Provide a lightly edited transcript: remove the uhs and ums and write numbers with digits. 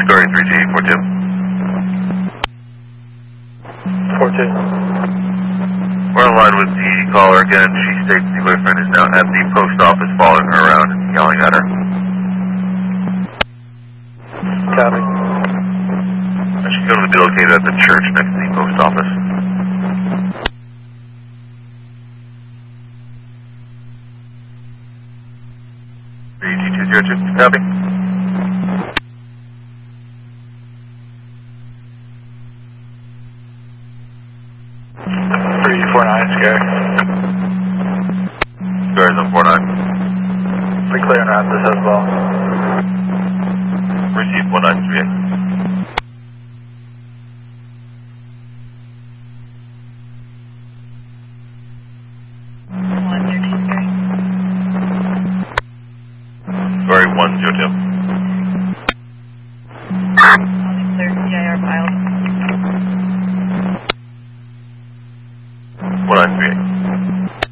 Scoring 3G, 42. 42. We're on line with the caller again. She states the boyfriend is now at the post office following her around and yelling at her. Copy. She's going to be located at the church next to the post office. G202, copy. Squares on 49. We're clearing around this as well. Receive 1938. Square 102. Clear CIR pilot. 1938.